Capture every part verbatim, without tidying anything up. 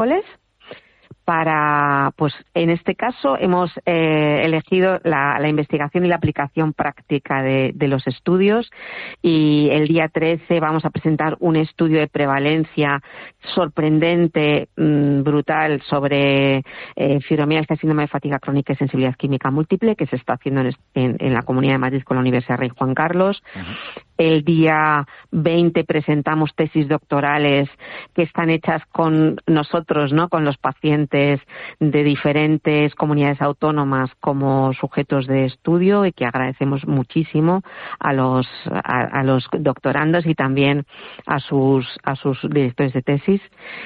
para, pues en este caso hemos eh, elegido la, la investigación y la aplicación práctica de, de los estudios, y el día trece vamos a presentar un estudio de prevalencia sorprendente, mmm, brutal, sobre eh, fibromialgia, síndrome de fatiga crónica y sensibilidad química múltiple, que se está haciendo en, en, en la Comunidad de Madrid con la Universidad Rey Juan Carlos. Uh-huh. El día veinte presentamos tesis doctorales que están hechas con nosotros, ¿no?, con los pacientes de diferentes comunidades autónomas como sujetos de estudio, y que agradecemos muchísimo a los a, a los doctorandos y también a sus a sus directores de tesis.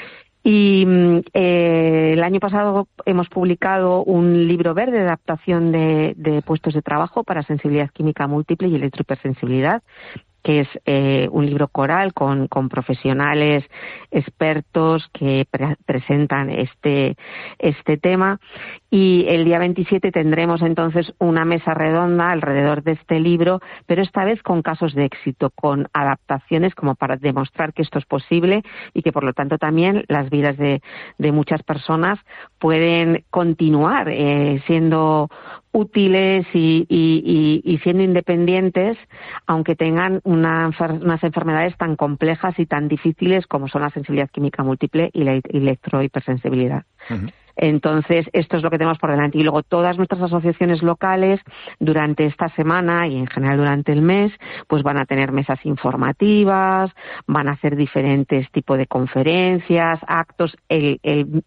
Y eh, el año pasado hemos publicado un libro verde de adaptación de, de puestos de trabajo para sensibilidad química múltiple y electrohipersensibilidad, que es eh, un libro coral con, con profesionales expertos que pre- presentan este, este tema. Y el día veintisiete tendremos entonces una mesa redonda alrededor de este libro, pero esta vez con casos de éxito, con adaptaciones como para demostrar que esto es posible y que por lo tanto también las vidas de, de muchas personas pueden continuar eh, siendo útiles y, y, y, y siendo independientes, aunque tengan una, unas enfermedades tan complejas y tan difíciles como son la sensibilidad química múltiple y la electrohipersensibilidad. Uh-huh. Entonces, esto es lo que tenemos por delante. Y luego todas nuestras asociaciones locales, durante esta semana y en general durante el mes, pues van a tener mesas informativas, van a hacer diferentes tipos de conferencias, actos. El, el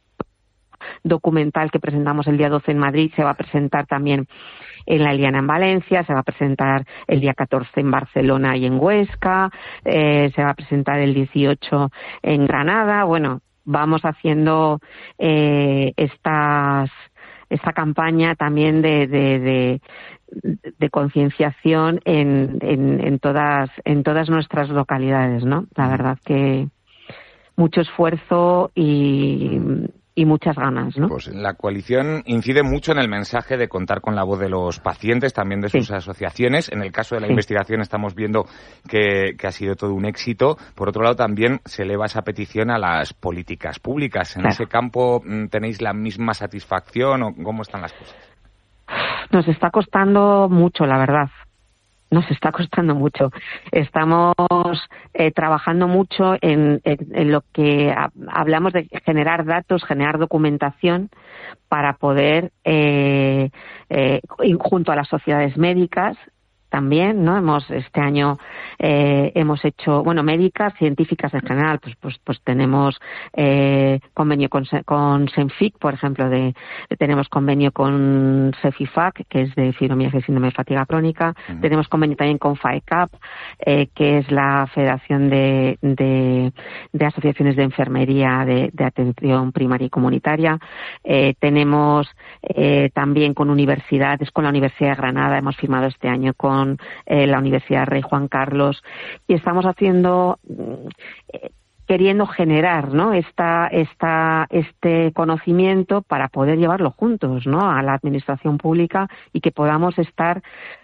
documental que presentamos el día doce en Madrid se va a presentar también en la Eliana en Valencia, se va a presentar el día catorce en Barcelona y en Huesca, eh, se va a presentar el dieciocho en Granada. Bueno, vamos haciendo eh, estas esta campaña también de de, de, de concienciación en, en, en todas en todas nuestras localidades, ¿no? La verdad que mucho esfuerzo y y muchas ganas, ¿no? Pues la coalición incide mucho en el mensaje de contar con la voz de los pacientes, también de sus sí. asociaciones. En el caso de la sí. investigación estamos viendo que, que ha sido todo un éxito. Por otro lado, también se eleva esa petición a las políticas públicas. ¿En claro. ese campo tenéis la misma satisfacción o cómo están las cosas? Nos está costando mucho, la verdad. Nos está costando mucho. Estamos eh, trabajando mucho en, en, en lo que ha, hablamos de generar datos, generar documentación para poder, eh, eh, junto a las sociedades médicas, también, ¿no? Hemos este año eh, hemos hecho, bueno, médicas, científicas en general, pues pues pues tenemos eh, convenio con con Senfic, por ejemplo, de, de tenemos convenio con Cefifac, que es de fibromialgia y síndrome de fatiga crónica, uh-huh. tenemos convenio también con FAECAP, eh, que es la Federación de de, de asociaciones de enfermería de, de atención primaria y comunitaria, eh, tenemos eh, también con universidades, con la Universidad de Granada, hemos firmado este año con Eh, la Universidad Rey Juan Carlos, y estamos haciendo eh, queriendo generar, ¿no?, esta esta este conocimiento para poder llevarlo juntos, ¿no?, a la administración pública, y que podamos estar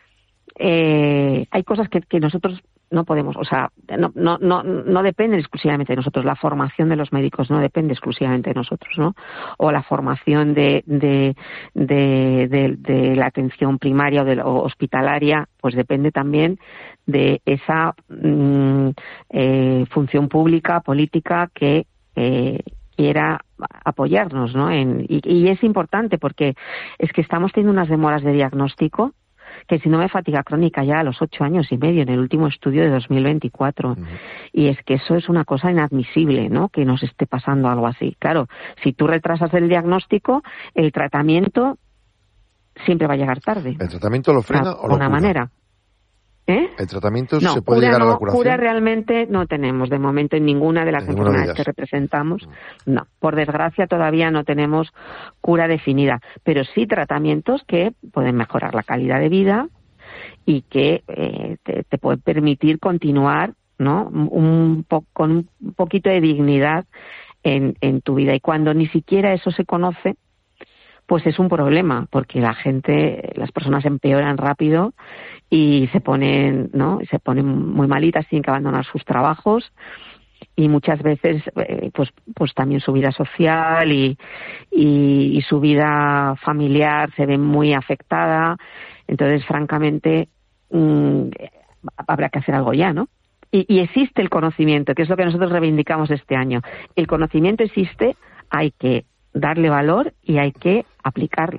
eh, hay cosas que, que nosotros no podemos, o sea, no, no, no, no dependen exclusivamente de nosotros. La formación de los médicos no depende exclusivamente de nosotros, ¿no? O la formación de, de, de, de, de la atención primaria o, de, o hospitalaria, pues depende también de esa mm, eh, función pública, política, que eh, quiera apoyarnos, ¿no? En, y, y es importante porque es que estamos teniendo unas demoras de diagnóstico que si no me fatiga crónica ya a los ocho años y medio en el último estudio de dos mil veinticuatro. Uh-huh. Y es que eso es una cosa inadmisible, ¿no?, que nos esté pasando algo así. Claro, si tú retrasas el diagnóstico, el tratamiento siempre va a llegar tarde. ¿El tratamiento lo frena o lo cura? De alguna manera. ¿Eh? ¿El tratamiento no, se puede cura llegar no, a la curación? Cura realmente no tenemos de momento en ninguna de las en enfermedades que representamos. No, por desgracia todavía no tenemos cura definida, pero sí tratamientos que pueden mejorar la calidad de vida y que eh, te, te pueden permitir continuar, ¿no?, un po- con un poquito de dignidad en, en tu vida. Y cuando ni siquiera eso se conoce, pues es un problema, porque la gente, las personas empeoran rápido y se ponen, ¿no?, se ponen muy malitas, tienen que abandonar sus trabajos y muchas veces eh, pues pues también su vida social y, y, y su vida familiar se ve muy afectada. Entonces, francamente, mmm, habrá que hacer algo ya, ¿no? Y, y existe el conocimiento, que es lo que nosotros reivindicamos este año. El conocimiento existe, hay que darle valor y hay que aplicarlo.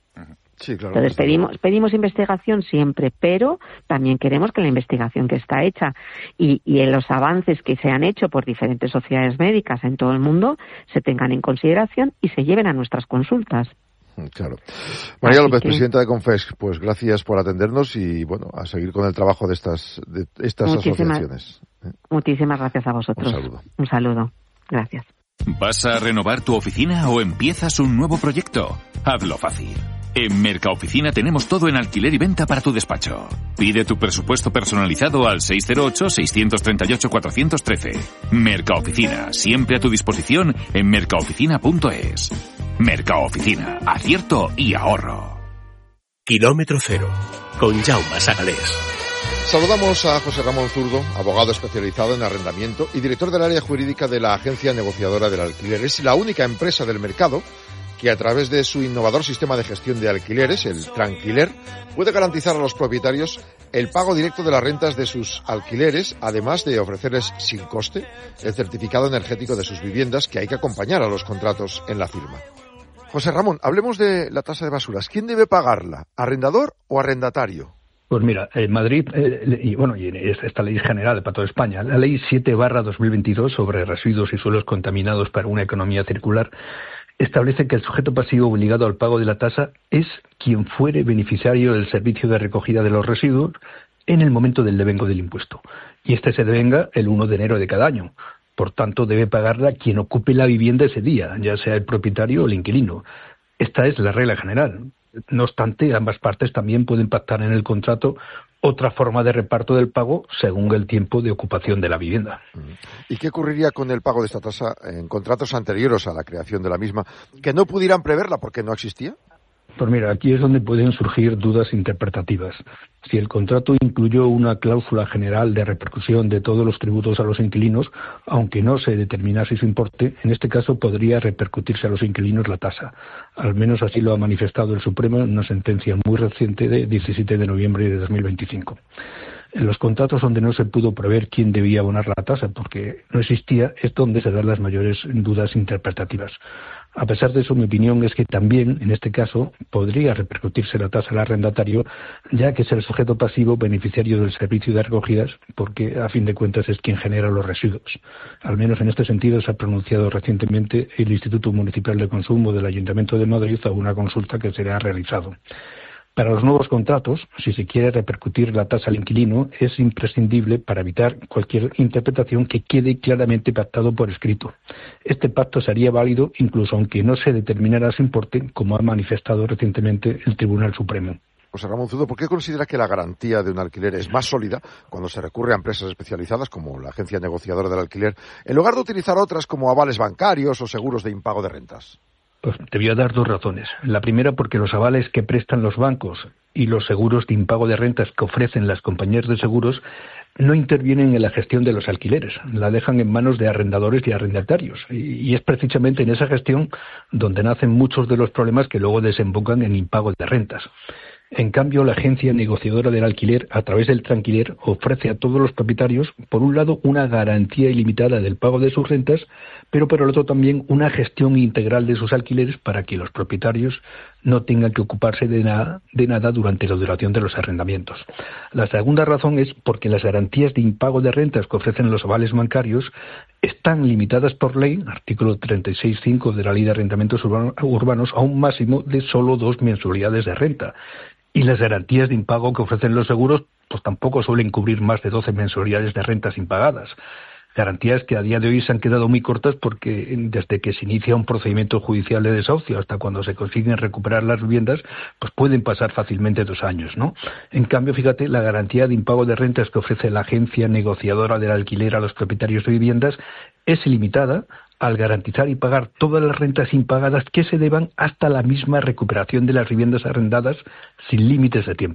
Sí, claro. Entonces pedimos, pedimos investigación siempre, pero también queremos que la investigación que está hecha y, y en los avances que se han hecho por diferentes sociedades médicas en todo el mundo se tengan en consideración y se lleven a nuestras consultas. Claro. María Así López, que... presidenta de Confesc, pues gracias por atendernos y, bueno, a seguir con el trabajo de estas, de estas muchísimas, asociaciones. Muchísimas gracias a vosotros. Un saludo. Un saludo. Gracias. ¿Vas a renovar tu oficina o empiezas un nuevo proyecto? Hazlo fácil. En Mercaoficina tenemos todo en alquiler y venta para tu despacho. Pide tu presupuesto personalizado al seis cero ocho, seis tres ocho, cuatro uno tres. Mercaoficina, siempre a tu disposición en mercaoficina punto es. Mercaoficina, acierto y ahorro. Kilómetro cero, con Jaume Sagalés. Saludamos a José Ramón Zurdo, abogado especializado en arrendamiento y director del área jurídica de la Agencia Negociadora del Alquiler. Es la única empresa del mercado que a través de su innovador sistema de gestión de alquileres, el Tranquiler, puede garantizar a los propietarios el pago directo de las rentas de sus alquileres, además de ofrecerles sin coste el certificado energético de sus viviendas, que hay que acompañar a los contratos en la firma. José Ramón, hablemos de la tasa de basuras. ¿Quién debe pagarla? ¿Arrendador o arrendatario? Pues mira, en Madrid, eh, y bueno, y esta ley general para toda España, la ley siete barra dos mil veintidós sobre residuos y suelos contaminados para una economía circular, establece que el sujeto pasivo obligado al pago de la tasa es quien fuere beneficiario del servicio de recogida de los residuos en el momento del devengo del impuesto. Y este se devenga el primero de enero de cada año. Por tanto, debe pagarla quien ocupe la vivienda ese día, ya sea el propietario o el inquilino. Esta es la regla general. No obstante, ambas partes también pueden pactar en el contrato otra forma de reparto del pago según el tiempo de ocupación de la vivienda. ¿Y qué ocurriría con el pago de esta tasa en contratos anteriores a la creación de la misma, que no pudieran preverla porque no existía? Pues mira, aquí es donde pueden surgir dudas interpretativas. Si el contrato incluyó una cláusula general de repercusión de todos los tributos a los inquilinos, aunque no se determinase su importe, en este caso podría repercutirse a los inquilinos la tasa. Al menos así lo ha manifestado el Supremo en una sentencia muy reciente de diecisiete de noviembre de dos mil veinticinco. En los contratos donde no se pudo prever quién debía abonar la tasa porque no existía, es donde se dan las mayores dudas interpretativas. A pesar de eso, mi opinión es que también, en este caso, podría repercutirse la tasa al arrendatario, ya que es el sujeto pasivo beneficiario del servicio de recogidas, porque a fin de cuentas es quien genera los residuos. Al menos en este sentido se ha pronunciado recientemente el Instituto Municipal de Consumo del Ayuntamiento de Madrid a una consulta que se le ha realizado. Para los nuevos contratos, si se quiere repercutir la tasa al inquilino, es imprescindible para evitar cualquier interpretación que quede claramente pactado por escrito. Este pacto sería válido incluso aunque no se determinara su importe, como ha manifestado recientemente el Tribunal Supremo. José Ramón Zurdo, ¿por qué considera que la garantía de un alquiler es más sólida cuando se recurre a empresas especializadas como la Agencia Negociadora del Alquiler, en lugar de utilizar otras como avales bancarios o seguros de impago de rentas? Pues te voy a dar dos razones. La primera, porque los avales que prestan los bancos y los seguros de impago de rentas que ofrecen las compañías de seguros no intervienen en la gestión de los alquileres, la dejan en manos de arrendadores y arrendatarios. Y es precisamente en esa gestión donde nacen muchos de los problemas que luego desembocan en impago de rentas. En cambio, la Agencia Negociadora del Alquiler, a través del Tranquiler, ofrece a todos los propietarios, por un lado, una garantía ilimitada del pago de sus rentas, pero por el otro también una gestión integral de sus alquileres para que los propietarios no tengan que ocuparse de nada, de nada durante la duración de los arrendamientos. La segunda razón es porque las garantías de impago de rentas que ofrecen los avales bancarios están limitadas por ley, artículo treinta y seis punto cinco de la Ley de Arrendamientos Urbanos, a un máximo de solo dos mensualidades de renta. Y las garantías de impago que ofrecen los seguros pues tampoco suelen cubrir más de doce mensualidades de rentas impagadas. Garantías que a día de hoy se han quedado muy cortas porque desde que se inicia un procedimiento judicial de desahucio hasta cuando se consiguen recuperar las viviendas, pues pueden pasar fácilmente dos años, ¿no? En cambio, fíjate, la garantía de impago de rentas que ofrece la Agencia Negociadora del Alquiler a los propietarios de viviendas es ilimitada al garantizar y pagar todas las rentas impagadas que se deban hasta la misma recuperación de las viviendas arrendadas sin límites de tiempo.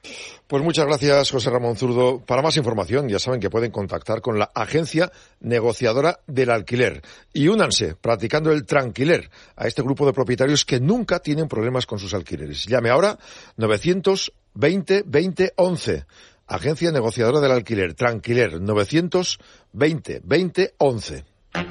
Pues muchas gracias, José Ramón Zurdo. Para más información, ya saben que pueden contactar con la Agencia Negociadora del Alquiler. Y únanse, practicando el tranquiler, a este grupo de propietarios que nunca tienen problemas con sus alquileres. Llame ahora novecientos veinte veinte once. Agencia Negociadora del Alquiler, Tranquiler, novecientos veinte veinte once.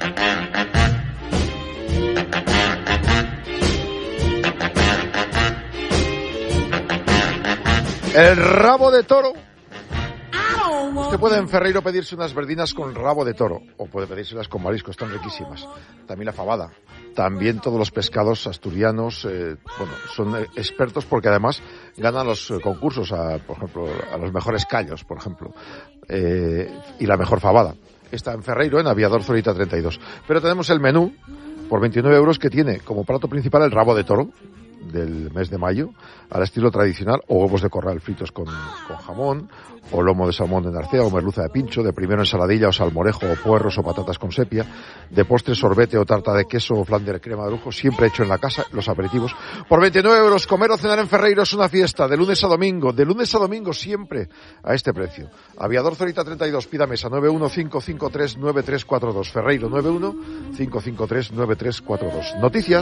El rabo de toro. Usted puede en Ferreiro pedirse unas verdinas con rabo de toro, o puede pedírselas con marisco, están riquísimas. También la fabada. También todos los pescados asturianos, eh, bueno, son expertos porque además ganan los concursos, a, por ejemplo, a los mejores callos, por ejemplo, eh, y la mejor fabada. Está en Ferreiro, en Aviador Zorita treinta y dos. Pero tenemos el menú por veintinueve euros que tiene como plato principal el rabo de toro del mes de mayo, al estilo tradicional, o huevos de corral fritos con, con jamón, o lomo de salmón de narcea, o merluza de pincho, de primero ensaladilla o salmorejo, o puerros o patatas con sepia, de postre sorbete o tarta de queso o flan de crema de lujo, siempre hecho en la casa, los aperitivos. Por veintinueve euros, comer o cenar en Ferreiro es una fiesta, de lunes a domingo, de lunes a domingo siempre a este precio. Aviador Zorita treinta y dos, pida mesa, nueve uno cinco cinco tres nueve tres cuatro dos, Ferreiro, nueve uno cinco cinco tres nueve tres cuatro dos. Noticias.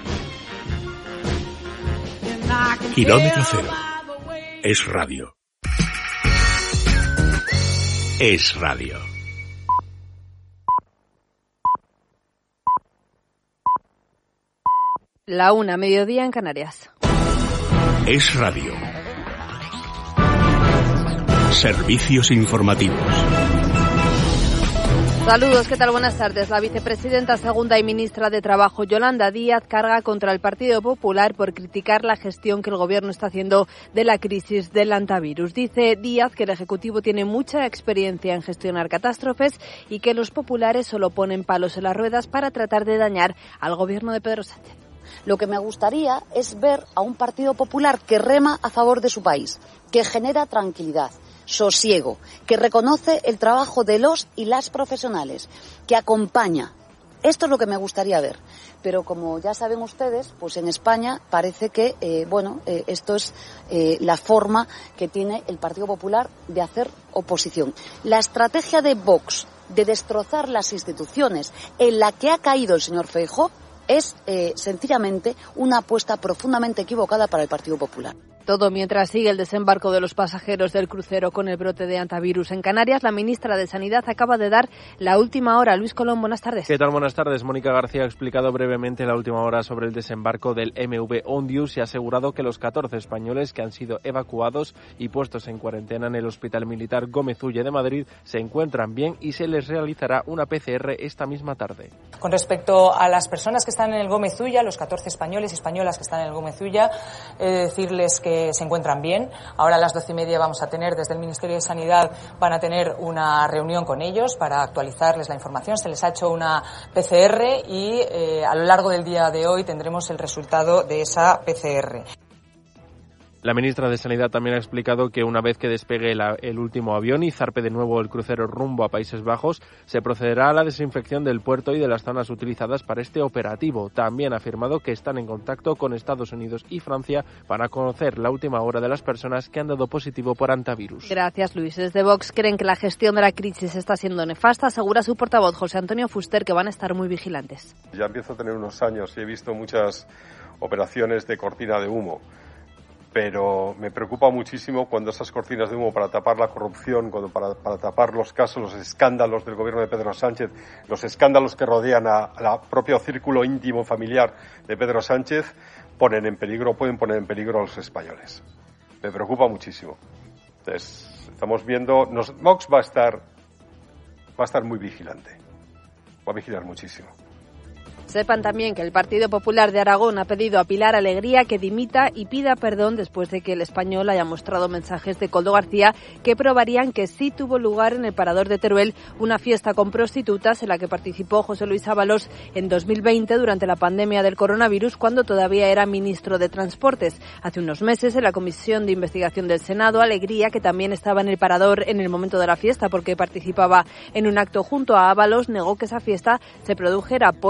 Kilómetro cero. Es radio. Es radio. La una, mediodía en Canarias. Es radio. Servicios informativos. Saludos, ¿qué tal? Buenas tardes. La vicepresidenta segunda y ministra de Trabajo, Yolanda Díaz, carga contra el Partido Popular por criticar la gestión que el Gobierno está haciendo de la crisis del hantavirus. Dice Díaz que el Ejecutivo tiene mucha experiencia en gestionar catástrofes y que los populares solo ponen palos en las ruedas para tratar de dañar al Gobierno de Pedro Sánchez. Lo que me gustaría es ver a un Partido Popular que rema a favor de su país, que genera tranquilidad, sosiego, que reconoce el trabajo de los y las profesionales, que acompaña. Esto es lo que me gustaría ver. Pero como ya saben ustedes, pues en España parece que, eh, bueno, eh, esto es eh, la forma que tiene el Partido Popular de hacer oposición. La estrategia de Vox de destrozar las instituciones en la que ha caído el señor Feijóo es eh, sencillamente una apuesta profundamente equivocada para el Partido Popular. Todo mientras sigue el desembarco de los pasajeros del crucero con el brote de hantavirus en Canarias. La ministra de Sanidad acaba de dar la última hora. Luis Colón, buenas tardes. ¿Qué tal? Buenas tardes. Mónica García ha explicado brevemente la última hora sobre el desembarco del M V Ondius y ha asegurado que los catorce españoles que han sido evacuados y puestos en cuarentena en el Hospital Militar Gómez Ulla de Madrid se encuentran bien y se les realizará una P C R esta misma tarde. Con respecto a las personas que están en el Gómez Ulla, los catorce españoles y españolas que están en el Gómez Ulla, eh, decirles que se encuentran bien. Ahora a las doce y media vamos a tener, desde el Ministerio de Sanidad, van a tener una reunión con ellos para actualizarles la información. Se les ha hecho una P C R y eh, a lo largo del día de hoy tendremos el resultado de esa P C R. La ministra de Sanidad también ha explicado que una vez que despegue la, el último avión y zarpe de nuevo el crucero rumbo a Países Bajos, se procederá a la desinfección del puerto y de las zonas utilizadas para este operativo. También ha afirmado que están en contacto con Estados Unidos y Francia para conocer la última hora de las personas que han dado positivo por hantavirus. Gracias, Luis. Desde Vox creen que la gestión de la crisis está siendo nefasta. Asegura su portavoz, José Antonio Fuster, que van a estar muy vigilantes. Ya empiezo a tener unos años y he visto muchas operaciones de cortina de humo. Pero me preocupa muchísimo cuando esas cortinas de humo para tapar la corrupción, cuando para, para tapar los casos, los escándalos del gobierno de Pedro Sánchez, los escándalos que rodean a, a propio círculo íntimo familiar de Pedro Sánchez, ponen en peligro, pueden poner en peligro a los españoles. Me preocupa muchísimo. Entonces, estamos viendo, nos, Vox va a estar, va a estar muy vigilante, va a vigilar muchísimo. Sepan también que el Partido Popular de Aragón ha pedido a Pilar Alegría que dimita y pida perdón después de que el Español haya mostrado mensajes de Koldo García que probarían que sí tuvo lugar en el Parador de Teruel una fiesta con prostitutas en la que participó José Luis Ábalos en dos mil veinte durante la pandemia del coronavirus, cuando todavía era ministro de Transportes. Hace unos meses, en la Comisión de Investigación del Senado, Alegría, que también estaba en el Parador en el momento de la fiesta porque participaba en un acto junto a Ábalos, negó que esa fiesta se produjera. Por eso, desde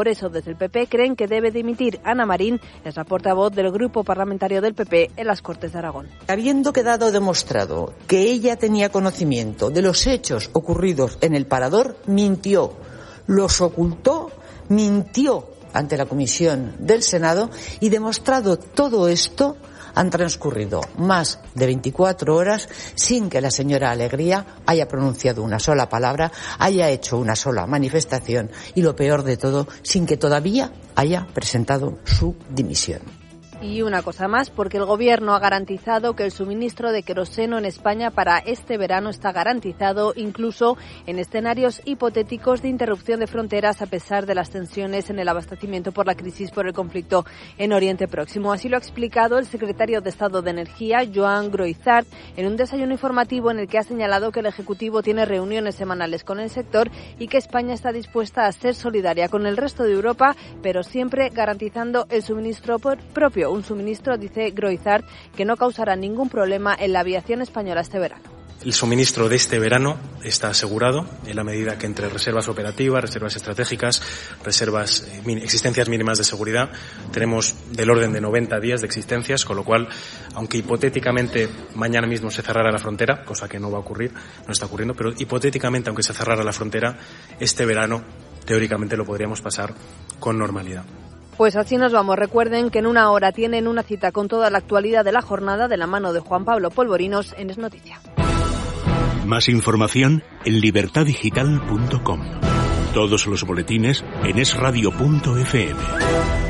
del P P creen que debe dimitir. Ana Marín es la portavoz del grupo parlamentario del P P en las Cortes de Aragón. Habiendo quedado demostrado que ella tenía conocimiento de los hechos ocurridos en el Parador, mintió, los ocultó, mintió ante la Comisión del Senado y, demostrado todo esto, han transcurrido más de veinticuatro horas sin que la señora Alegría haya pronunciado una sola palabra, haya hecho una sola manifestación y, lo peor de todo, sin que todavía haya presentado su dimisión. Y una cosa más, porque el Gobierno ha garantizado que el suministro de queroseno en España para este verano está garantizado, incluso en escenarios hipotéticos de interrupción de fronteras, a pesar de las tensiones en el abastecimiento por la crisis por el conflicto en Oriente Próximo. Así lo ha explicado el secretario de Estado de Energía, Joan Groisart, en un desayuno informativo en el que ha señalado que el Ejecutivo tiene reuniones semanales con el sector y que España está dispuesta a ser solidaria con el resto de Europa, pero siempre garantizando el suministro propio. Un suministro, dice Groisart, que no causará ningún problema en la aviación española este verano. El suministro de este verano está asegurado en la medida que entre reservas operativas, reservas estratégicas, reservas, eh, existencias mínimas de seguridad, tenemos del orden de noventa días de existencias, con lo cual, aunque hipotéticamente mañana mismo se cerrara la frontera, cosa que no va a ocurrir, no está ocurriendo, pero hipotéticamente, aunque se cerrara la frontera, este verano teóricamente lo podríamos pasar con normalidad. Pues así nos vamos. Recuerden que en una hora tienen una cita con toda la actualidad de la jornada de la mano de Juan Pablo Polvorinos en Es Noticia. Más información en libertad digital punto com. Todos los boletines en es radio punto efe eme.